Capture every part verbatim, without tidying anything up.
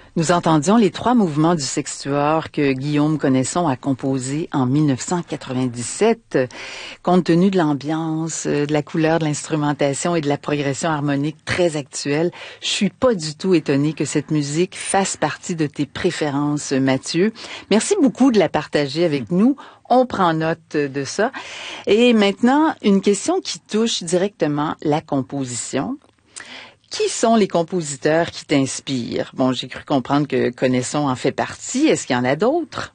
Nous entendions les trois mouvements du sextuor que Guillaume Connaisson a composé en mille neuf cent quatre-vingt-dix-sept. Compte tenu de l'ambiance, de la couleur de l'instrumentation et de la progression harmonique très actuelle, je suis pas du tout étonnée que cette musique fasse partie de tes préférences, Mathieu. Merci beaucoup de la partager avec nous. On prend note de ça. Et maintenant, une question qui touche directement la composition. Qui sont les compositeurs qui t'inspirent? Bon, j'ai cru comprendre que Connaisson en fait partie. Est-ce qu'il y en a d'autres?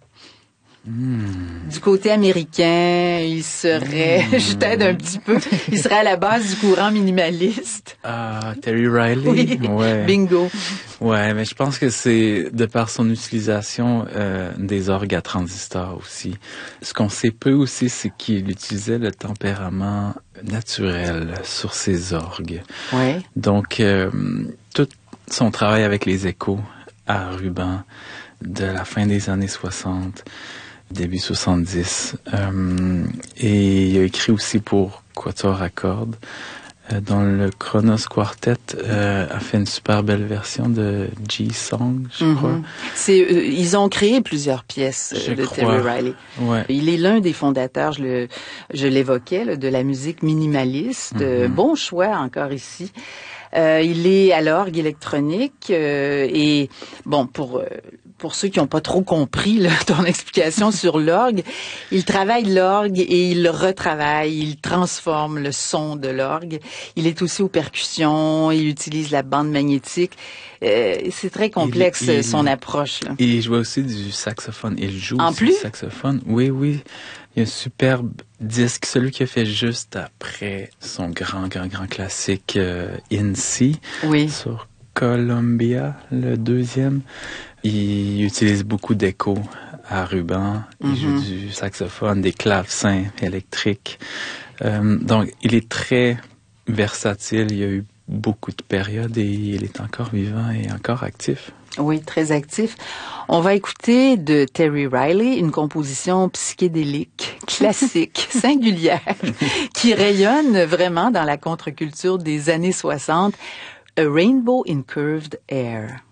Hmm. Du côté américain, il serait, hmm. je t'aide un petit peu, il serait à la base du courant minimaliste. Ah, Terry Riley? Oui, ouais. Bingo. Ouais, mais je pense que c'est de par son utilisation euh, des orgues à transistors aussi. Ce qu'on sait peu aussi, c'est qu'il utilisait le tempérament naturel sur ses orgues. Ouais. Donc, euh, tout son travail avec les échos à ruban de la fin des années soixante, début soixante-dix, euh, et il a écrit aussi pour quatuor à cordes. Euh, dans le Kronos Quartet, euh, a fait une super belle version de G-Song, je mm-hmm. crois. C'est, euh, ils ont créé plusieurs pièces je de crois. Terry Riley. Ouais. Il est l'un des fondateurs, je, le, je l'évoquais, là, de la musique minimaliste. Mm-hmm. Bon choix encore ici. Euh, il est à l'orgue électronique euh, et bon pour euh, pour ceux qui n'ont pas trop compris là, ton explication sur l'orgue, il travaille l'orgue et il le retravaille, il transforme le son de l'orgue. Il est aussi aux percussions, il utilise la bande magnétique. Euh, c'est très complexe il, il, son approche. Là. Et il joue aussi du saxophone. Il joue en aussi plus? du saxophone. Oui, oui. Il y a un superbe disque, celui qu'il a fait juste après son grand, grand, grand classique euh, In C. Oui. Sur Columbia, le deuxième. Il utilise beaucoup d'échos à ruban. Il mm-hmm. joue du saxophone, des clavecins électriques. Euh, donc, il est très versatile. Il y a eu beaucoup de périodes et il est encore vivant et encore actif. Oui, très actif. On va écouter de Terry Riley une composition psychédélique, classique, singulière, qui rayonne vraiment dans la contre-culture des années soixante, A Rainbow in Curved Air.